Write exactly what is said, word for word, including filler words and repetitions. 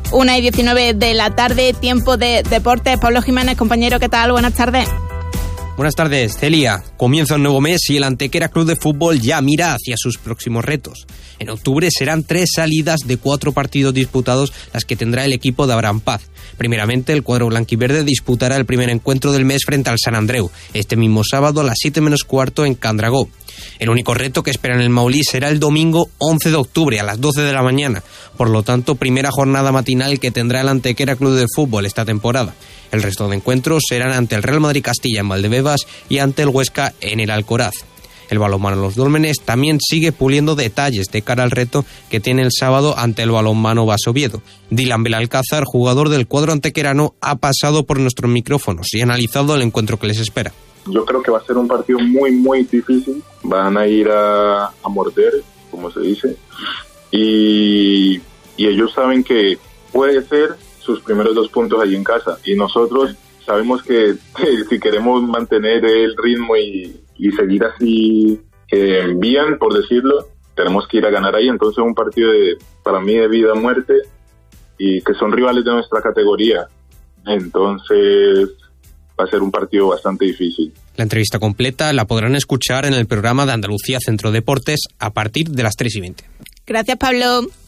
una y diecinueve de la tarde, tiempo de deportes. Pablo Jiménez, compañero, ¿qué tal? Buenas tardes. Buenas tardes, Celia. Comienza un nuevo mes y el Antequera Club de Fútbol ya mira hacia sus próximos retos. En octubre serán tres salidas de cuatro partidos disputados las que tendrá el equipo de Abraham Paz. Primeramente, el cuadro blanquiverde disputará el primer encuentro del mes frente al San Andreu, este mismo sábado a las siete menos cuarto en Candragó. El único reto que espera en el Maulí será el domingo once de octubre a las doce de la mañana. Por lo tanto, primera jornada matinal que tendrá el Antequera Club de Fútbol esta temporada. El resto de encuentros serán ante el Real Madrid Castilla en Valdebebas y ante el Huesca en el Alcoraz. El balonmano Los Dólmenes también sigue puliendo detalles de cara al reto que tiene el sábado ante el balonmano Basoviedo. Dylan Belalcázar, jugador del cuadro antequerano, ha pasado por nuestros micrófonos y ha analizado el encuentro que les espera. Yo creo que va a ser un partido muy, muy difícil. Van a ir a, a morder, como se dice. Y, y ellos saben que puede ser sus primeros dos puntos allí en casa. Y nosotros sabemos que eh, si queremos mantener el ritmo y, y seguir así eh, bien, por decirlo, tenemos que ir a ganar ahí. Entonces es un partido de, para mí de vida o muerte, y que son rivales de nuestra categoría. Entonces va a ser un partido bastante difícil. La entrevista completa la podrán escuchar en el programa de Andalucía Centro Deportes a partir de las tres y veinte. Gracias, Pablo.